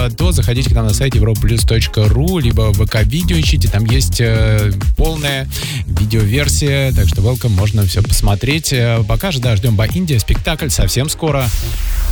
то заходите к нам на сайт europlus.ru, либо ВК-видео ищите, там есть полная видеоверсия, так что welcome, можно все посмотреть. Пока же, да, ждем By India, спектакль совсем скоро.